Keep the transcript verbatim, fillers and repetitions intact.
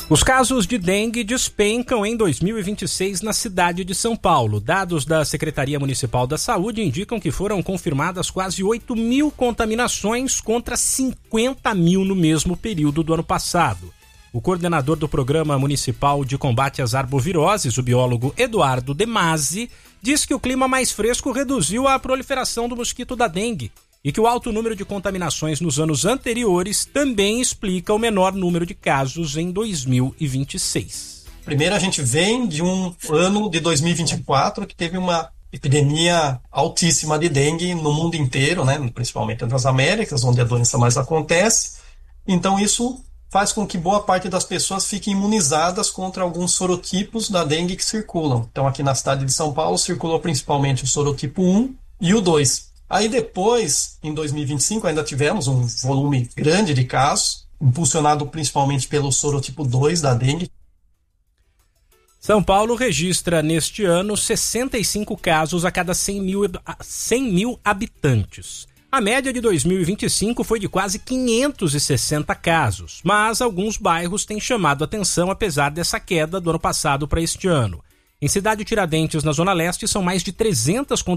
Os casos de dengue despencam em dois mil e vinte e seis na cidade de São Paulo. Dados da Secretaria Municipal da Saúde indicam que foram confirmadas quase oito mil contaminações contra cinquenta mil no mesmo período do ano passado. O coordenador do Programa Municipal de Combate às Arboviroses, o biólogo Eduardo De Masi, diz que o clima mais fresco reduziu a proliferação do mosquito da dengue e que o alto número de contaminações nos anos anteriores também explica o menor número de casos em dois mil e vinte e seis. Primeiro, a gente vem de um ano de dois mil e vinte e quatro que teve uma epidemia altíssima de dengue no mundo inteiro, né? Principalmente nas Américas, onde a doença mais acontece. Então, isso faz com que boa parte das pessoas fiquem imunizadas contra alguns sorotipos da dengue que circulam. Então, aqui na cidade de São Paulo, circulou principalmente o sorotipo um e o dois. Aí depois, em dois mil e vinte e cinco, ainda tivemos um volume grande de casos, impulsionado principalmente pelo sorotipo dois da dengue. São Paulo registra neste ano sessenta e cinco casos a cada cem mil habitantes. A média de dois mil e vinte e cinco foi de quase quinhentos e sessenta casos, mas alguns bairros têm chamado atenção apesar dessa queda do ano passado para este ano. Em Cidade Tiradentes, na Zona Leste, são mais de trezentas